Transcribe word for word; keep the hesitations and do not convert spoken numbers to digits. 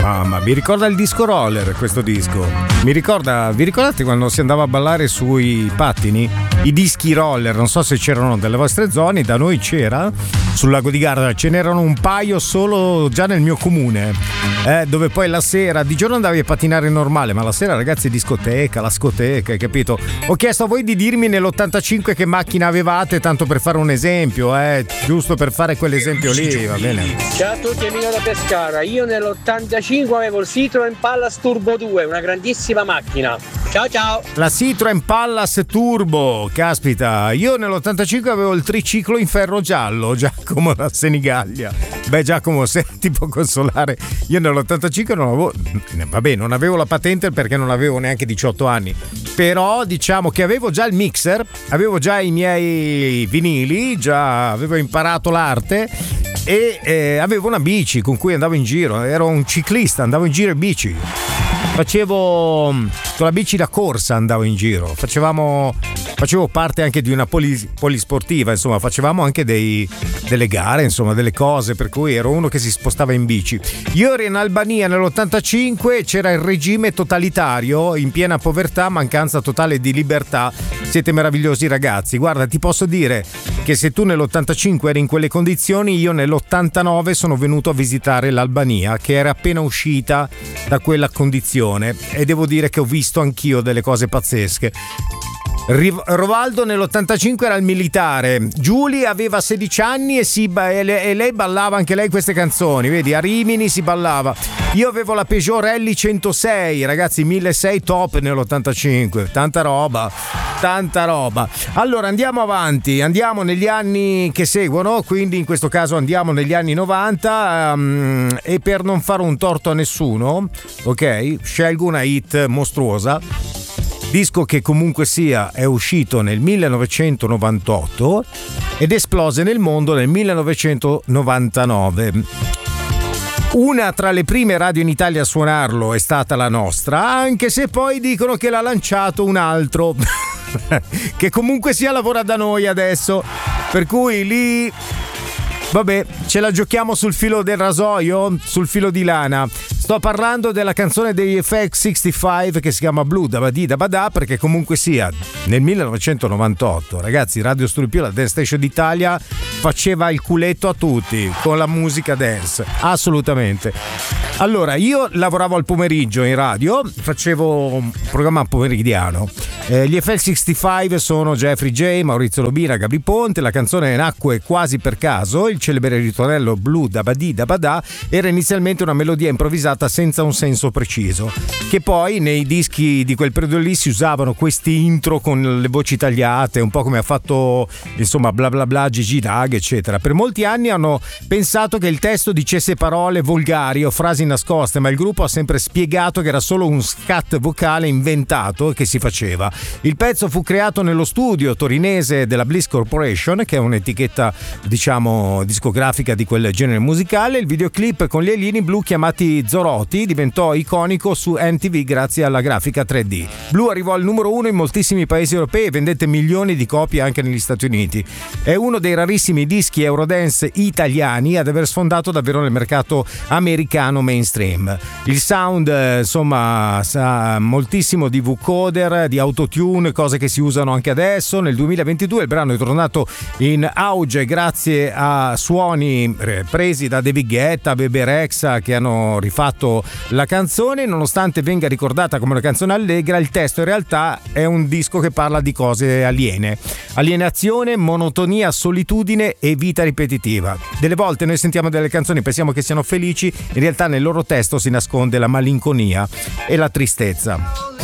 Mamma, mi ricorda il disco roller questo disco. Mi ricorda, vi ricordate quando si andava a ballare sui pattini? I dischi roller, non so se c'erano nelle vostre zone, da noi c'era, sul lago di Garda, ce n'erano un paio solo già nel mio comune, eh, dove poi la sera, di giorno andavi a pattinare normale, ma la sera ragazzi discoteca, la scoteca, hai capito? Ho chiesto a voi di dirmi nell'ottantacinque che macchina avevate, tanto per fare un esempio, eh, giusto per fare quell'esempio lì, va bene? Ciao a tutti, Emilio da Pescara. Io nell'ottantacinque avevo il Citroen Pallas Turbo due, una grandissima macchina. Ciao ciao. La Citroen Pallas Turbo, caspita. Io nell'ottantacinque avevo il triciclo in ferro giallo, Giacomo da Senigallia. Beh Giacomo, se ti può consolare, io nell'ottantacinque non avevo, vabbè, non avevo la patente perché non avevo neanche diciotto anni, però diciamo che avevo già il mixer, avevo già i miei vinili, già avevo imparato l'arte e eh, avevo una bici con cui andavo in giro, ero un ciclista, andavo in giro in bici. Facevo con la bici da corsa, andavo in giro, facevamo facevo parte anche di una poli, polisportiva, insomma, facevamo anche dei, delle gare, insomma, delle cose, per cui ero uno che si spostava in bici. Io ero in Albania nell'ottantacinque, c'era il regime totalitario, in piena povertà, mancanza totale di libertà. Siete meravigliosi ragazzi, guarda, ti posso dire che se tu nell'ottantacinque eri in quelle condizioni, io nell'ottantanove sono venuto a visitare l'Albania, che era appena uscita da quella condizione, e devo dire che ho visto anch'io delle cose pazzesche. Rovaldo nell'ottantacinque era il militare, Giulia aveva sedici anni e, si, e lei ballava anche lei queste canzoni, vedi, a Rimini si ballava. Io avevo la Peugeot Rally centosei, ragazzi, milleseicento top nell'ottantacinque, tanta roba, tanta roba. Allora andiamo avanti, andiamo negli anni che seguono, quindi in questo caso andiamo negli anni novanta, um, e per non fare un torto a nessuno, ok, scelgo una hit mostruosa. Disco che comunque sia è uscito nel millenovecentonovantotto ed esplose nel mondo nel millenovecentonovantanove. Una tra le prime radio in Italia a suonarlo è stata la nostra, anche se poi dicono che l'ha lanciato un altro che comunque sia lavora da noi adesso, per cui lì vabbè, ce la giochiamo sul filo del rasoio, sul filo di lana. Sto parlando della canzone degli F X sessantacinque che si chiama Blue da Badì da Badà, perché comunque sia nel millenovecentonovantotto, ragazzi, Radio Studio Più, la Dance Station d'Italia, faceva il culetto a tutti con la musica dance, assolutamente. Allora, io lavoravo al pomeriggio in radio, facevo un programma pomeridiano. Eh, gli F X sessantacinque sono Jeffrey J, Maurizio Lobina, Gabri Ponte. La canzone nacque quasi per caso. Il celebre ritornello Blue da Badì da Badà era inizialmente una melodia improvvisata senza un senso preciso, che poi nei dischi di quel periodo lì si usavano questi intro con le voci tagliate, un po' come ha fatto insomma bla bla bla Gigi Dag eccetera. Per molti anni hanno pensato che il testo dicesse parole volgari o frasi nascoste, ma il gruppo ha sempre spiegato che era solo un scat vocale inventato che si faceva. Il pezzo fu creato nello studio torinese della Bliss Corporation, che è un'etichetta diciamo discografica di quel genere musicale. Il videoclip con gli alieni blu chiamati Zoroti diventò iconico su M T V grazie alla grafica tre D. Blue arrivò al numero uno in moltissimi paesi europei e vendette milioni di copie anche negli Stati Uniti. È uno dei rarissimi dischi Eurodance italiani ad aver sfondato davvero nel mercato americano mainstream. Il sound insomma sa moltissimo di vocoder, di autotune, cose che si usano anche adesso. Nel duemilaventidue il brano è tornato in auge grazie a suoni presi da David Guetta, Bebe Rexha, che hanno rifatto la canzone. Nonostante venga ricordata come una canzone allegra, il testo in realtà è un disco che parla di cose aliene: alienazione, monotonia, solitudine e vita ripetitiva. Delle volte noi sentiamo delle canzoni, pensiamo che siano felici, in realtà nel loro testo si nasconde la malinconia e la tristezza.